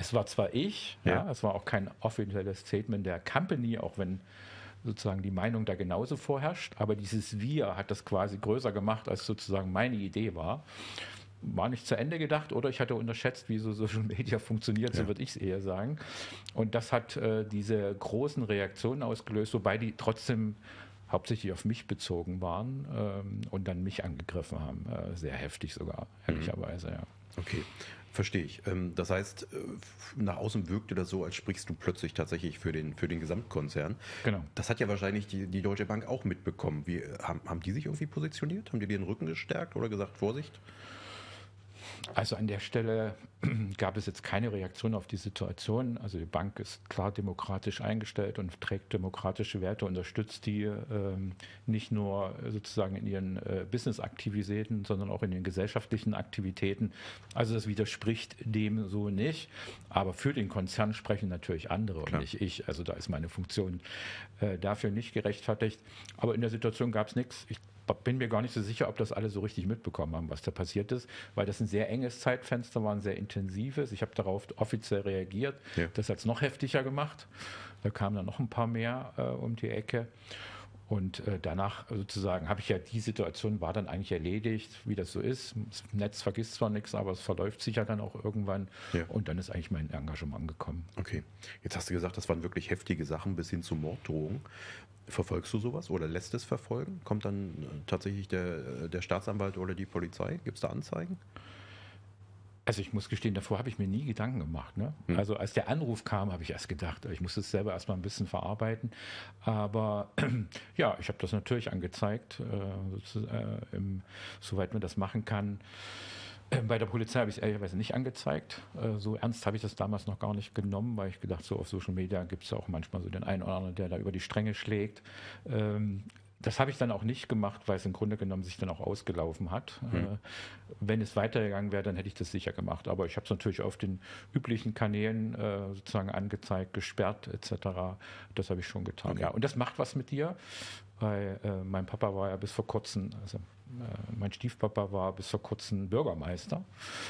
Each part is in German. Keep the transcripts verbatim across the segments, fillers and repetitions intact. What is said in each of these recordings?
Es war zwar ich, ja. ja, es war auch kein offizielles Statement der Company, auch wenn sozusagen die Meinung da genauso vorherrscht, aber dieses Wir hat das quasi größer gemacht, als sozusagen meine Idee war. War nicht zu Ende gedacht oder ich hatte unterschätzt, wie so Social Media funktioniert, ja. so würde ich es eher sagen. Und das hat äh, diese großen Reaktionen ausgelöst, wobei die trotzdem hauptsächlich auf mich bezogen waren ähm, und dann mich angegriffen haben. Äh, sehr heftig sogar, ehrlicherweise, mhm. ja. Okay, verstehe ich. Ähm, das heißt, nach außen wirkte das so, als sprichst du plötzlich tatsächlich für den, für den Gesamtkonzern. Genau. Das hat ja wahrscheinlich die, die Deutsche Bank auch mitbekommen. Wie, haben, haben die sich irgendwie positioniert? Haben die dir den Rücken gestärkt oder gesagt, Vorsicht? Also an der Stelle gab es jetzt keine Reaktion auf die Situation. Also die Bank ist klar demokratisch eingestellt und trägt demokratische Werte, unterstützt die ähm, nicht nur sozusagen in ihren äh, Business-Aktivitäten, sondern auch in den gesellschaftlichen Aktivitäten. Also das widerspricht dem so nicht. Aber für den Konzern sprechen natürlich andere klar. und nicht ich. Also da ist meine Funktion äh, dafür nicht gerechtfertigt. Aber in der Situation gab es nichts. Ich bin mir gar nicht so sicher, ob das alle so richtig mitbekommen haben, was da passiert ist, weil das ein sehr enges Zeitfenster war, ein sehr intensives. Ich habe darauf offiziell reagiert. Ja. Das hat es noch heftiger gemacht. Da kamen dann noch ein paar mehr äh, um die Ecke. Und äh, danach sozusagen habe ich ja, die Situation war dann eigentlich erledigt, wie das so ist. Das Netz vergisst zwar nichts, aber es verläuft sich ja dann auch irgendwann. Ja. Und dann ist eigentlich mein Engagement gekommen. Okay, jetzt hast du gesagt, das waren wirklich heftige Sachen bis hin zu Morddrohungen. Verfolgst du sowas oder lässt es verfolgen? Kommt dann tatsächlich der, der Staatsanwalt oder die Polizei? Gibt es da Anzeigen? Also ich muss gestehen, davor habe ich mir nie Gedanken gemacht. Ne? Hm. Also als der Anruf kam, habe ich erst gedacht, ich muss es selber erstmal ein bisschen verarbeiten. Aber ja, ich habe das natürlich angezeigt, äh, äh, im, soweit man das machen kann. Bei der Polizei habe ich es ehrlicherweise nicht angezeigt. So ernst habe ich das damals noch gar nicht genommen, weil ich gedacht, so auf Social Media gibt es ja auch manchmal so den einen oder anderen, der da über die Stränge schlägt. Das habe ich dann auch nicht gemacht, weil es im Grunde genommen sich dann auch ausgelaufen hat. Hm. Wenn es weitergegangen wäre, dann hätte ich das sicher gemacht. Aber ich habe es natürlich auf den üblichen Kanälen sozusagen angezeigt, gesperrt et cetera. Das habe ich schon getan. Okay. Ja, und das macht was mit dir, weil äh, mein Papa war ja bis vor kurzem, also äh, mein Stiefpapa war bis vor kurzem Bürgermeister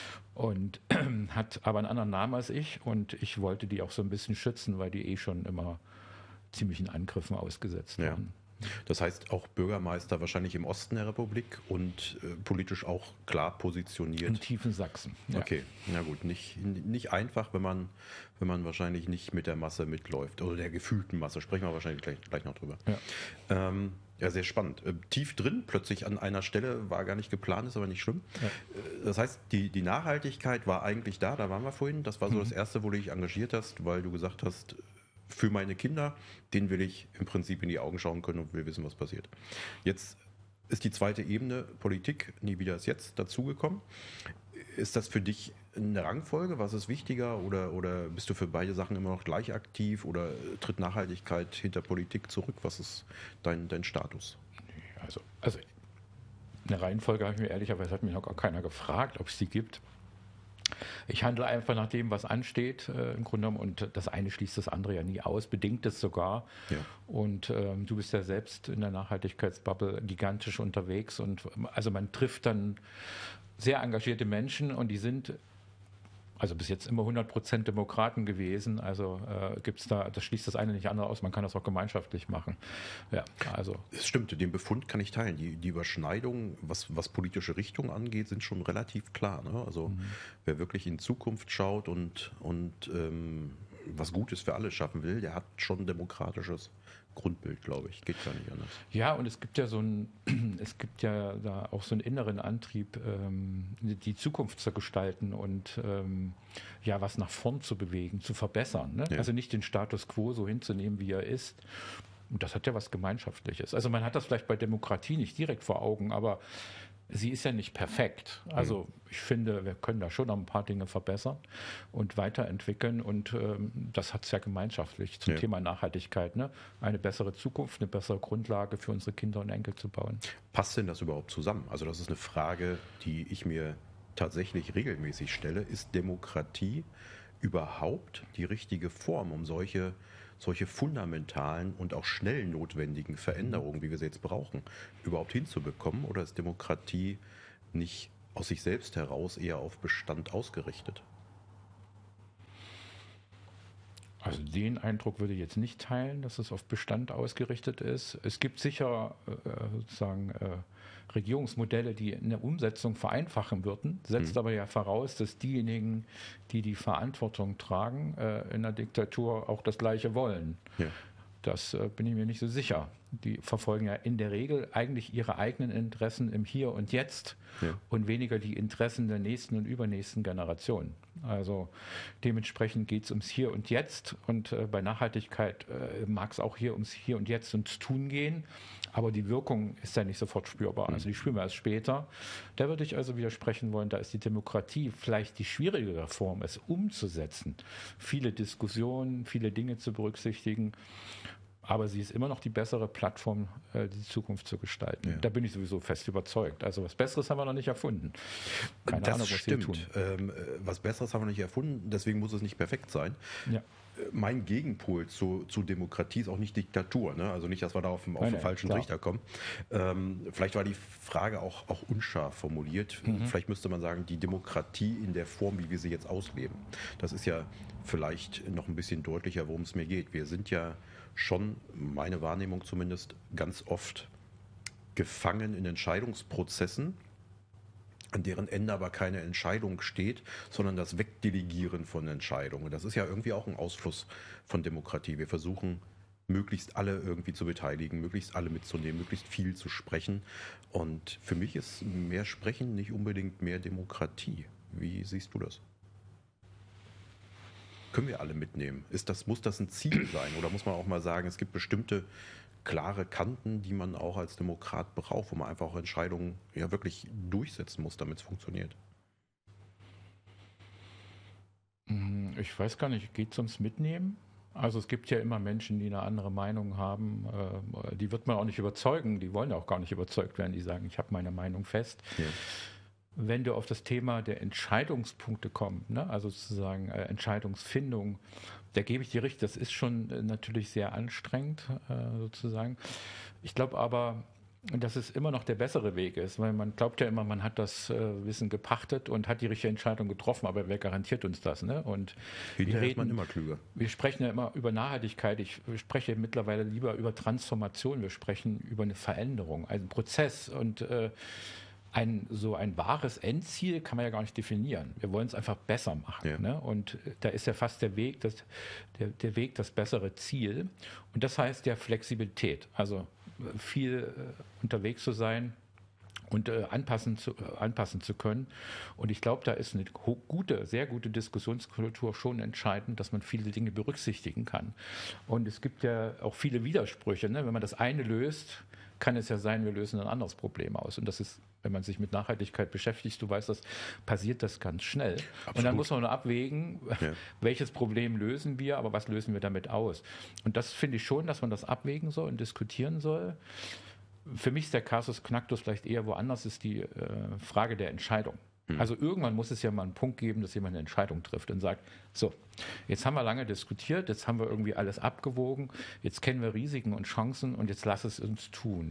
und äh, hat aber einen anderen Namen als ich und ich wollte die auch so ein bisschen schützen, weil die eh schon immer ziemlichen Angriffen ausgesetzt ja. waren. Das heißt auch Bürgermeister wahrscheinlich im Osten der Republik und äh, politisch auch klar positioniert. Im tiefen Sachsen. Ja. Okay, na gut, nicht, nicht einfach, wenn man, wenn man wahrscheinlich nicht mit der Masse mitläuft oder der gefühlten Masse. Sprechen wir wahrscheinlich gleich, gleich noch drüber. Ja. Ähm, ja, sehr spannend. Äh, tief drin, plötzlich an einer Stelle, war gar nicht geplant, ist aber nicht schlimm. Ja. Äh, das heißt, die, die Nachhaltigkeit war eigentlich da, da waren wir vorhin. Das war so mhm. das Erste, wo du dich engagiert hast, weil du gesagt hast, für meine Kinder, denen will ich im Prinzip in die Augen schauen können und will wissen, was passiert. Jetzt ist die zweite Ebene Politik, nie wieder ist jetzt, dazugekommen. Ist das für dich eine Rangfolge? Was ist wichtiger? Oder, oder bist du für beide Sachen immer noch gleich aktiv? Oder tritt Nachhaltigkeit hinter Politik zurück? Was ist dein, dein Status? Also, also eine Reihenfolge habe ich mir ehrlicherweise, hat mich noch gar keiner gefragt, ob es die gibt. Ich handle einfach nach dem, was ansteht, äh, im Grunde genommen. Und das eine schließt das andere ja nie aus, bedingt es sogar. Ja. Und ähm, du bist ja selbst in der Nachhaltigkeitsbubble gigantisch unterwegs. Und also man trifft dann sehr engagierte Menschen und die sind also bis jetzt immer hundert Prozent Demokraten gewesen. Also äh, gibt's da, das schließt das eine nicht andere aus. Man kann das auch gemeinschaftlich machen. Ja, also. Es stimmt, den Befund kann ich teilen. Die, die Überschneidungen, was, was politische Richtung angeht, sind schon relativ klar. Ne? Also mhm. wer wirklich in Zukunft schaut und, und ähm, was Gutes für alle schaffen will, der hat schon ein demokratisches Grundbild, glaube ich. Geht gar nicht anders. Ja, und es gibt ja so ein, es gibt ja da auch so einen inneren Antrieb, ähm, die Zukunft zu gestalten und ähm, ja, was nach vorn zu bewegen, zu verbessern. Ne? Ja. Also nicht den Status quo so hinzunehmen, wie er ist. Und das hat ja was Gemeinschaftliches. Also man hat das vielleicht bei Demokratie nicht direkt vor Augen, aber sie ist ja nicht perfekt. Also ich finde, wir können da schon noch ein paar Dinge verbessern und weiterentwickeln. Und ähm, das hat es ja gemeinschaftlich zum ja. Thema Nachhaltigkeit. Ne? Eine bessere Zukunft, eine bessere Grundlage für unsere Kinder und Enkel zu bauen. Passt denn das überhaupt zusammen? Also das ist eine Frage, die ich mir tatsächlich regelmäßig stelle. Ist Demokratie überhaupt die richtige Form, um solche solche fundamentalen und auch schnell notwendigen Veränderungen, wie wir sie jetzt brauchen, überhaupt hinzubekommen? Oder ist Demokratie nicht aus sich selbst heraus eher auf Bestand ausgerichtet? Also den Eindruck würde ich jetzt nicht teilen, dass es auf Bestand ausgerichtet ist. Es gibt sicher äh, sozusagen äh, Regierungsmodelle, die in der Umsetzung vereinfachen würden, setzt mhm. aber ja voraus, dass diejenigen, die die Verantwortung tragen, äh, in der Diktatur auch das Gleiche wollen. Ja. Das äh, bin ich mir nicht so sicher. Die verfolgen ja in der Regel eigentlich ihre eigenen Interessen im Hier und Jetzt ja. und weniger die Interessen der nächsten und übernächsten Generation. Also dementsprechend geht es ums Hier und Jetzt und äh, bei Nachhaltigkeit äh, mag es auch hier ums Hier und Jetzt ums Tun gehen, aber die Wirkung ist ja nicht sofort spürbar. Also die spüren wir erst später. Da würde ich also widersprechen wollen, da ist die Demokratie vielleicht die schwierigere Form, es umzusetzen. Viele Diskussionen, viele Dinge zu berücksichtigen. Aber sie ist immer noch die bessere Plattform, die Zukunft zu gestalten. Ja. Da bin ich sowieso fest überzeugt. Also was Besseres haben wir noch nicht erfunden. Keine das Ahnung, was stimmt. Wir tun. Ähm, was Besseres haben wir nicht erfunden, deswegen muss es nicht perfekt sein. Ja. Mein Gegenpol zu, zu Demokratie ist auch nicht Diktatur. Ne? Also nicht, dass wir da auf, auf den falschen Trichter kommen. Ähm, vielleicht war die Frage auch, auch unscharf formuliert. Mhm. Vielleicht müsste man sagen, die Demokratie in der Form, wie wir sie jetzt ausleben. Das ist ja vielleicht noch ein bisschen deutlicher, worum es mir geht. Wir sind ja schon, meine Wahrnehmung zumindest, ganz oft gefangen in Entscheidungsprozessen, an deren Ende aber keine Entscheidung steht, sondern das Wegdelegieren von Entscheidungen. Das ist ja irgendwie auch ein Ausfluss von Demokratie. Wir versuchen, möglichst alle irgendwie zu beteiligen, möglichst alle mitzunehmen, möglichst viel zu sprechen. Und für mich ist mehr Sprechen nicht unbedingt mehr Demokratie. Wie siehst du das? Können wir alle mitnehmen? Ist das, muss das ein Ziel sein? Oder muss man auch mal sagen, es gibt bestimmte klare Kanten, die man auch als Demokrat braucht, wo man einfach auch Entscheidungen ja wirklich durchsetzen muss, damit es funktioniert? Ich weiß gar nicht, geht es ums Mitnehmen? Also es gibt ja immer Menschen, die eine andere Meinung haben. Die wird man auch nicht überzeugen. Die wollen auch gar nicht überzeugt werden. Die sagen, ich habe meine Meinung fest. Ja. Wenn du auf das Thema der Entscheidungspunkte kommst, ne, also sozusagen äh, Entscheidungsfindung, da gebe ich dir recht, das ist schon äh, natürlich sehr anstrengend äh, sozusagen. Ich glaube aber, dass es immer noch der bessere Weg ist, weil man glaubt ja immer, man hat das äh, Wissen gepachtet und hat die richtige Entscheidung getroffen, aber wer garantiert uns das? Ne? Und Hinterher wir reden, ist man immer klüger. Wir sprechen ja immer über Nachhaltigkeit, ich spreche mittlerweile lieber über Transformation, wir sprechen über eine Veränderung, einen Prozess und äh, Ein, so ein wahres Endziel kann man ja gar nicht definieren. Wir wollen es einfach besser machen. Ja. Ne? Und da ist ja fast der Weg, das, der, der Weg das bessere Ziel. Und das heißt ja Flexibilität. Also viel äh, unterwegs zu sein und äh, anpassen, zu, äh, anpassen zu können. Und ich glaube, da ist eine gute, sehr gute Diskussionskultur schon entscheidend, dass man viele Dinge berücksichtigen kann. Und es gibt ja auch viele Widersprüche. Ne? Wenn man das eine löst, kann es ja sein, wir lösen ein anderes Problem aus. Und das ist, wenn man sich mit Nachhaltigkeit beschäftigt, du weißt, das passiert das ganz schnell. Absolut. Und dann muss man nur abwägen, ja. welches Problem lösen wir, aber was lösen wir damit aus. Und das finde ich schon, dass man das abwägen soll und diskutieren soll. Für mich ist der Kasus Knacktus vielleicht eher woanders, ist die äh, Frage der Entscheidung. Also irgendwann muss es ja mal einen Punkt geben, dass jemand eine Entscheidung trifft und sagt, so, jetzt haben wir lange diskutiert, jetzt haben wir irgendwie alles abgewogen, jetzt kennen wir Risiken und Chancen und jetzt lass es uns tun.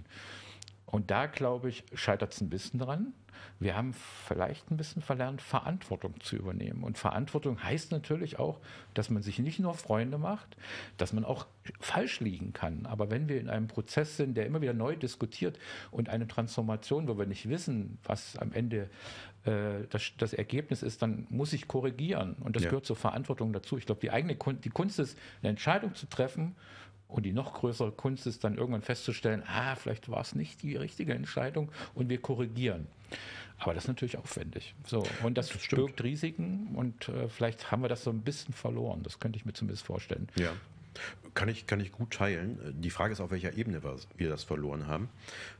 Und da, glaube ich, scheitert es ein bisschen dran. Wir haben vielleicht ein bisschen verlernt, Verantwortung zu übernehmen. Und Verantwortung heißt natürlich auch, dass man sich nicht nur Freunde macht, dass man auch falsch liegen kann. Aber wenn wir in einem Prozess sind, der immer wieder neu diskutiert und eine Transformation, wo wir nicht wissen, was am Ende äh, das, das Ergebnis ist, dann muss ich korrigieren. Und das ja. gehört zur Verantwortung dazu. Ich glaube, die eigene Kunst, die Kunst ist, eine Entscheidung zu treffen. Und die noch größere Kunst ist dann irgendwann festzustellen, ah, vielleicht war es nicht die richtige Entscheidung und wir korrigieren. Aber das ist natürlich aufwendig. So, und das, das birgt Risiken und äh, vielleicht haben wir das so ein bisschen verloren. Das könnte ich mir zumindest vorstellen. Ja, kann ich, kann ich gut teilen. Die Frage ist, auf welcher Ebene wir das verloren haben.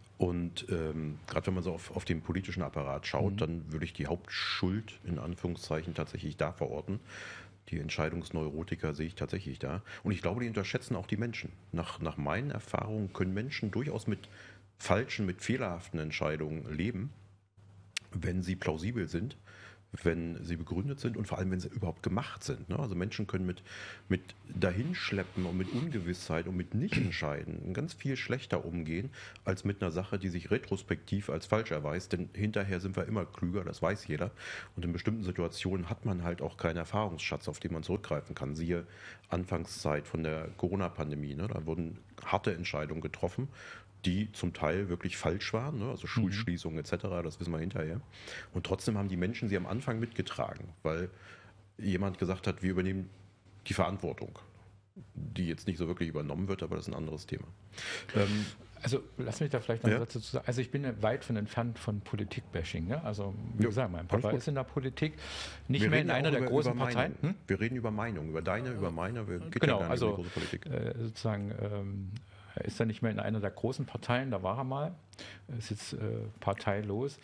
Und ähm, gerade wenn man so auf, auf den politischen Apparat schaut, mhm. dann würde ich die Hauptschuld in Anführungszeichen tatsächlich da verorten. Die Entscheidungsneurotiker sehe ich tatsächlich da. Und ich glaube, die unterschätzen auch die Menschen. Nach, nach meinen Erfahrungen können Menschen durchaus mit falschen, mit fehlerhaften Entscheidungen leben, wenn sie plausibel sind, wenn sie begründet sind und vor allem, wenn sie überhaupt gemacht sind. Ne? Also Menschen können mit, mit Dahinschleppen und mit Ungewissheit und mit Nichtentscheiden ganz viel schlechter umgehen, als mit einer Sache, die sich retrospektiv als falsch erweist. Denn hinterher sind wir immer klüger, das weiß jeder. Und in bestimmten Situationen hat man halt auch keinen Erfahrungsschatz, auf den man zurückgreifen kann. Siehe Anfangszeit von der Corona-Pandemie. Ne? Da wurden harte Entscheidungen getroffen, die zum Teil wirklich falsch waren, ne? Also Schulschließungen et cetera, das wissen wir hinterher. Und trotzdem haben die Menschen sie am Anfang mitgetragen, weil jemand gesagt hat, wir übernehmen die Verantwortung, die jetzt nicht so wirklich übernommen wird, aber das ist ein anderes Thema. Ähm, also lass mich da vielleicht noch ja. dazu sagen. Also ich bin ja weit von entfernt von Politik-Bashing. Ne? Also wie ja, gesagt, mein Papa ist in der Politik, nicht wir mehr in einer der über, großen über Parteien. Hm? Wir reden über Meinung, über deine, über meine, geht genau, ja gar nicht also, über die große Politik. Äh, sozusagen ähm, er ist ja nicht mehr in einer der großen Parteien, da war er mal, er ist jetzt äh, parteilos.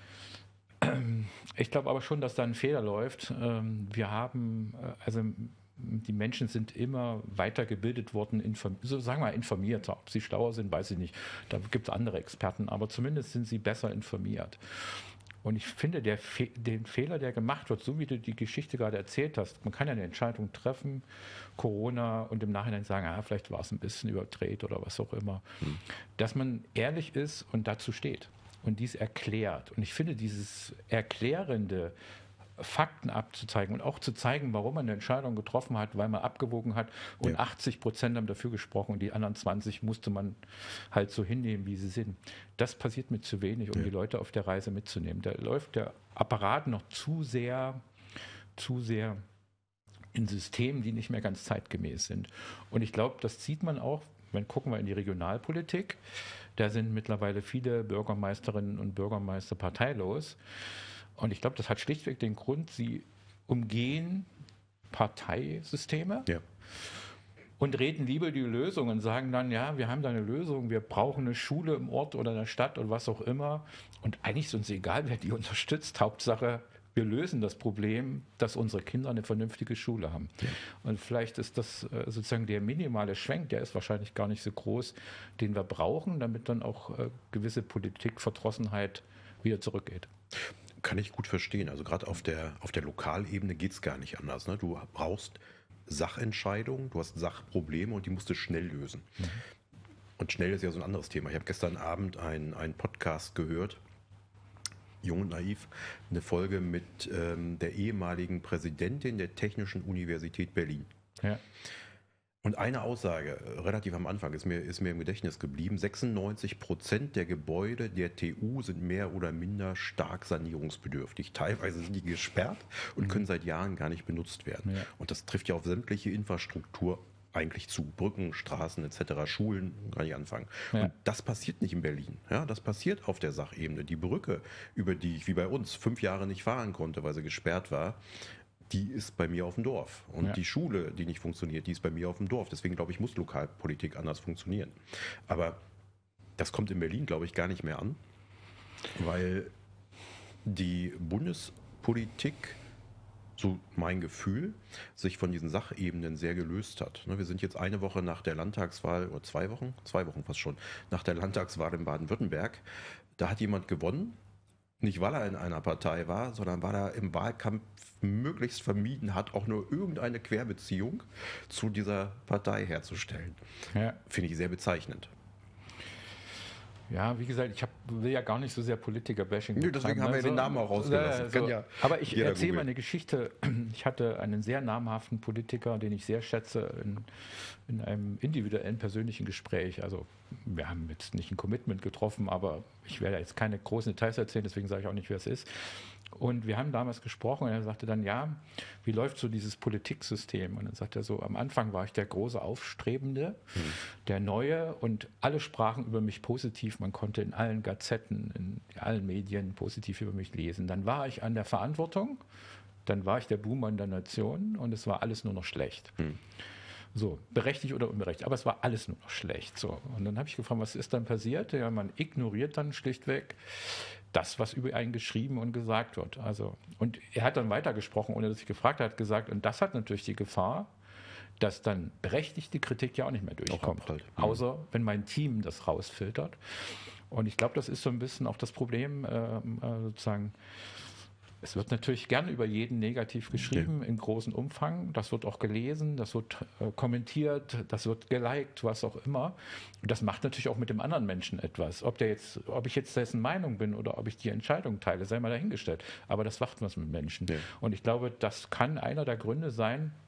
Ähm, ich glaube aber schon, dass da ein Fehler läuft. Ähm, wir haben, äh, also die Menschen sind immer weitergebildet worden, inform- so sagen wir informierter. Ob sie schlauer sind, weiß ich nicht. Da gibt es andere Experten, aber zumindest sind sie besser informiert. Und ich finde, der Fe- den Fehler, der gemacht wird, so wie du die Geschichte gerade erzählt hast, man kann ja eine Entscheidung treffen, Corona, und im Nachhinein sagen, ah, vielleicht war es ein bisschen überdreht oder was auch immer, mhm. dass man ehrlich ist und dazu steht und dies erklärt. Und ich finde, dieses erklärende Fakten abzuzeigen und auch zu zeigen, warum man eine Entscheidung getroffen hat, weil man abgewogen hat und ja. achtzig Prozent haben dafür gesprochen und die anderen zwanzig musste man halt so hinnehmen, wie sie sind. Das passiert mir zu wenig, um ja. die Leute auf der Reise mitzunehmen. Da läuft der Apparat noch zu sehr, zu sehr in Systemen, die nicht mehr ganz zeitgemäß sind. Und ich glaube, das sieht man auch, wenn gucken wir in die Regionalpolitik, da sind mittlerweile viele Bürgermeisterinnen und Bürgermeister parteilos. Und ich glaube, das hat schlichtweg den Grund, sie umgehen Parteisysteme ja. und reden lieber die Lösung und sagen dann, ja, wir haben da eine Lösung, wir brauchen eine Schule im Ort oder in der Stadt oder was auch immer. Und eigentlich ist uns egal, wer die unterstützt. Hauptsache, wir lösen das Problem, dass unsere Kinder eine vernünftige Schule haben. Ja. Und vielleicht ist das sozusagen der minimale Schwenk, der ist wahrscheinlich gar nicht so groß, den wir brauchen, damit dann auch gewisse Politikverdrossenheit wieder zurückgeht. Kann ich gut verstehen. Also gerade auf der, auf der Lokalebene geht es gar nicht anders. Ne? Du brauchst Sachentscheidungen, du hast Sachprobleme und die musst du schnell lösen. Mhm. Und schnell ist ja so ein anderes Thema. Ich habe gestern Abend einen, einen Podcast gehört, Jung und Naiv, eine Folge mit ähm, der ehemaligen Präsidentin der Technischen Universität Berlin. Ja. Und eine Aussage, relativ am Anfang, ist mir, ist mir im Gedächtnis geblieben. sechsundneunzig Prozent der Gebäude der T U sind mehr oder minder stark sanierungsbedürftig. Teilweise sind die gesperrt und mhm. können seit Jahren gar nicht benutzt werden. Ja. Und das trifft ja auf sämtliche Infrastruktur eigentlich zu. Brücken, Straßen et cetera, Schulen, kann ich anfangen. Ja. Und das passiert nicht in Berlin. Ja, das passiert auf der Sachebene. Die Brücke, über die ich wie bei uns fünf Jahre nicht fahren konnte, weil sie gesperrt war, die ist bei mir auf dem Dorf. Und ja. die Schule, die nicht funktioniert, die ist bei mir auf dem Dorf. Deswegen, glaube ich, muss Lokalpolitik anders funktionieren. Aber das kommt in Berlin, glaube ich, gar nicht mehr an, weil die Bundespolitik, so mein Gefühl, sich von diesen Sachebenen sehr gelöst hat. Wir sind jetzt eine Woche nach der Landtagswahl, oder zwei Wochen, zwei Wochen fast schon, nach der Landtagswahl in Baden-Württemberg. Da hat jemand gewonnen, nicht weil er in einer Partei war, sondern weil er im Wahlkampf möglichst vermieden hat, auch nur irgendeine Querbeziehung zu dieser Partei herzustellen. Ja. Finde ich sehr bezeichnend. Ja, wie gesagt, ich hab, will ja gar nicht so sehr Politiker-Bashing betreiben. Deswegen haben wir also, den Namen auch rausgelassen. Also, ja aber ich erzähle mal eine Geschichte. Ich hatte einen sehr namhaften Politiker, den ich sehr schätze, in, in einem individuellen persönlichen Gespräch. Also wir haben jetzt nicht ein Commitment getroffen, aber ich werde jetzt keine großen Details erzählen, deswegen sage ich auch nicht, wer es ist. Und wir haben damals gesprochen und er sagte dann, ja, wie läuft so dieses Politiksystem? Und dann sagt er so, am Anfang war ich der große Aufstrebende, hm. der Neue und alle sprachen über mich positiv. Man konnte in allen Gazetten, in allen Medien positiv über mich lesen. Dann war ich an der Verantwortung, dann war ich der Buhmann der Nation und es war alles nur noch schlecht. Hm. So, berechtigt oder unberechtigt, aber es war alles nur noch schlecht. So. Und dann habe ich gefragt, was ist dann passiert? Ja, man ignoriert dann schlichtweg das, was über einen geschrieben und gesagt wird. Also, und er hat dann weitergesprochen, ohne dass ich gefragt habe, hat gesagt, und das hat natürlich die Gefahr, dass dann berechtigte Kritik ja auch nicht mehr durchkommt. Halt. Mhm. Außer wenn mein Team das rausfiltert. Und ich glaube, das ist so ein bisschen auch das Problem, äh, sozusagen, es wird natürlich gern über jeden negativ geschrieben, ja. in großem Umfang. Das wird auch gelesen, das wird äh, kommentiert, das wird geliked, was auch immer. Und das macht natürlich auch mit dem anderen Menschen etwas. Ob der jetzt, ob ich jetzt dessen Meinung bin oder ob ich die Entscheidung teile, sei mal dahingestellt. Aber das macht was mit Menschen. Ja. Und ich glaube, das kann einer der Gründe sein,